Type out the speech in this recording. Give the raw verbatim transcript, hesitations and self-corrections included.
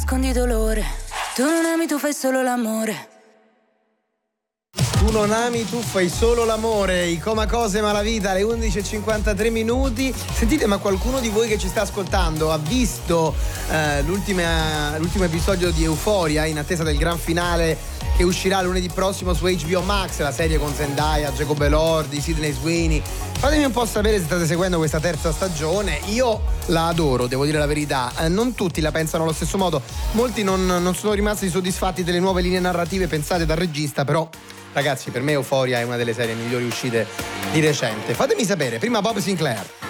nascondi dolore. Tu non ami, tu fai solo l'amore. Tu non ami, tu fai solo l'amore. I Coma Cose Malavita alle undici e cinquantatré minuti. Sentite, ma qualcuno di voi che ci sta ascoltando ha visto eh, l'ultima, l'ultimo episodio di Euphoria in attesa del gran finale che uscirà lunedì prossimo su H B O Max, la serie con Zendaya, Jacob Elordi, Sydney Sweeney? Fatemi un po' sapere se state seguendo questa terza stagione. Io la adoro, devo dire la verità. Eh, non tutti la pensano allo stesso modo. Molti non, non sono rimasti soddisfatti delle nuove linee narrative pensate dal regista, però ragazzi, per me Euphoria è una delle serie migliori uscite di recente. Fatemi sapere, prima Bob Sinclair.